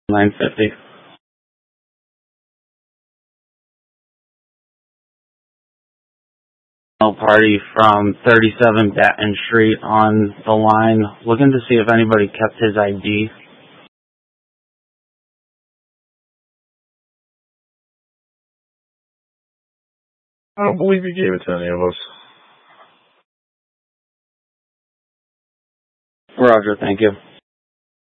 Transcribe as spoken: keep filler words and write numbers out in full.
nine fifty. Party from thirty-seven Baton Street on the line, looking to see if anybody kept his I D. I don't believe he gave it to any of us. Roger, thank you.